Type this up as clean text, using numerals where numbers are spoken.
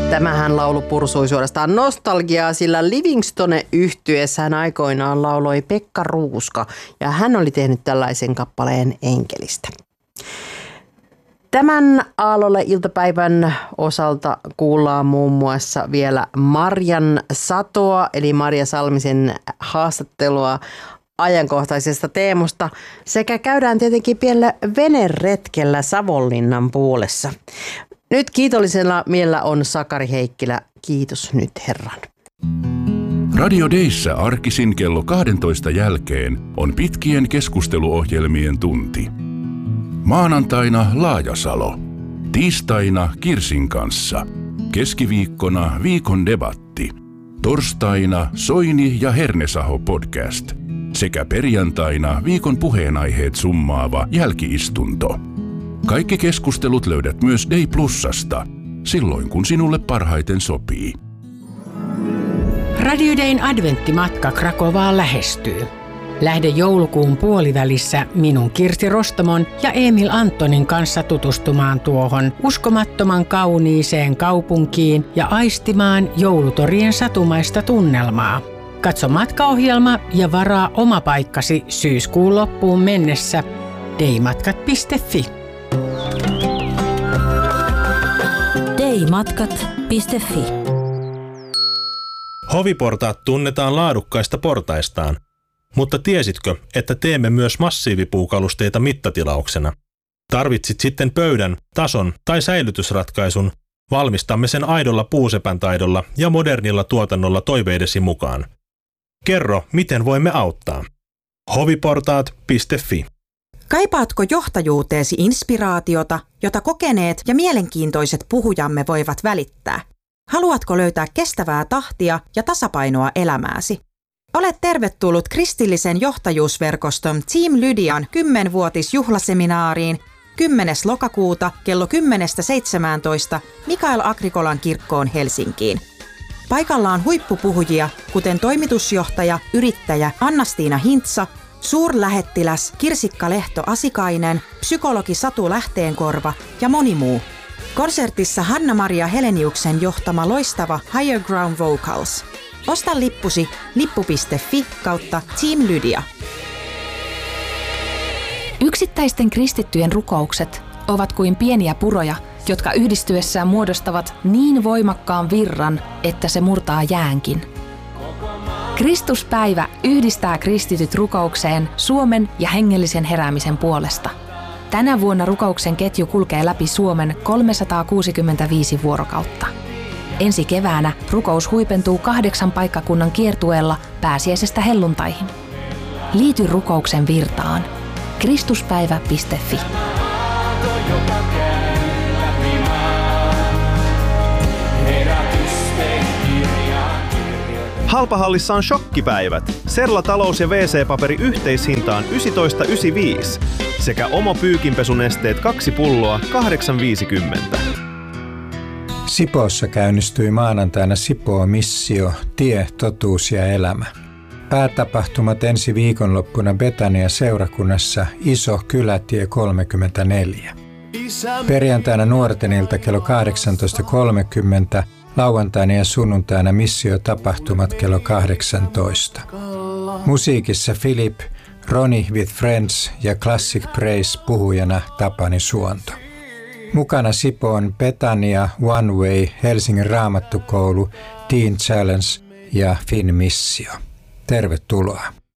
Tämähän laulu pursui suorastaan nostalgiaa, sillä Livingstone-yhtyeessä hän aikoinaan lauloi Pekka Ruuska ja hän oli tehnyt tällaisen kappaleen Enkelistä. Tämän Aallolle iltapäivän osalta kuullaan muun muassa vielä Marjan Satoa, eli Marja Salmisen haastattelua ajankohtaisesta teemosta, sekä käydään tietenkin pienellä veneretkellä Savonlinnan puolessa. Nyt kiitollisella mielellä on Sakari Heikkilä. Kiitos nyt Herran. Radio Dayssä arkisin kello 12 jälkeen on pitkien keskusteluohjelmien tunti. Maanantaina Laajasalo. Tiistaina Kirsin kanssa. Keskiviikkona viikon debatti. Torstaina Soini ja Hernesaho podcast. Sekä perjantaina viikon puheenaiheet summaava jälkiistunto. Kaikki keskustelut löydät myös Day Plusasta, silloin kun sinulle parhaiten sopii. Radio Dayn adventtimatka Krakovaan lähestyy. Lähde joulukuun puolivälissä minun Kirsti Rostomon ja Emil Antonin kanssa tutustumaan tuohon uskomattoman kauniiseen kaupunkiin ja aistimaan joulutorien satumaista tunnelmaa. Katso matkaohjelma ja varaa oma paikkasi syyskuun loppuun mennessä daymatkat.fi. daymatkat.fi. Hoviportaat tunnetaan laadukkaista portaistaan, mutta tiesitkö, että teemme myös massiivipuukalusteita mittatilauksena? Tarvitsit sitten pöydän, tason tai säilytysratkaisun, valmistamme sen aidolla puusepän taidolla ja modernilla tuotannolla toiveidesi mukaan. Kerro, miten voimme auttaa. hoviportaat.fi. Kaipaatko johtajuuteesi inspiraatiota, jota kokeneet ja mielenkiintoiset puhujamme voivat välittää? Haluatko löytää kestävää tahtia ja tasapainoa elämääsi? Olet tervetullut kristillisen johtajuusverkoston Team Lydian 10-vuotisjuhlaseminaariin 10. lokakuuta kello 10-17 Mikael Agrikolan kirkkoon Helsinkiin. Paikalla on huippupuhujia, kuten toimitusjohtaja, yrittäjä Anna-Stiina Hintsa, suurlähettiläs Kirsikka Lehto-Asikainen, psykologi Satu Lähteenkorva ja moni muu. Konsertissa Hanna-Maria Heleniuksen johtama loistava Higher Ground Vocals. Osta lippusi lippu.fi/Team Lydia. Yksittäisten kristittyjen rukoukset ovat kuin pieniä puroja, jotka yhdistyessään muodostavat niin voimakkaan virran, että se murtaa jäänkin. Kristuspäivä yhdistää kristityt rukoukseen Suomen ja hengellisen heräämisen puolesta. Tänä vuonna rukouksen ketju kulkee läpi Suomen 365 vuorokautta. Ensi keväänä rukous huipentuu 8 paikkakunnan kiertueella pääsiäisestä helluntaihin. Liity rukouksen virtaan. Kristuspäivä.fi. Halpahallissa on shokkipäivät. Serla talous- ja WC-paperi yhteishintaan 19,95 sekä Omo pyykinpesunesteet 2 pulloa 8,50. Sipoossa käynnistyi maanantaina Sipoo-missio Tie, totuus ja elämä. Päätapahtumat ensi viikonloppuna Betania-seurakunnassa Iso Kylätie 34. Perjantaina nuorten ilta kello 18.30, lauantaina ja sunnuntaina missiotapahtumat kello 18. Musiikissa Philip, Ronnie with Friends ja Classic Praise puhujana Tapani Suonto. Mukana Sipoon Betania, One Way, Helsingin Raamattukoulu, Teen Challenge ja Finn Missio. Tervetuloa.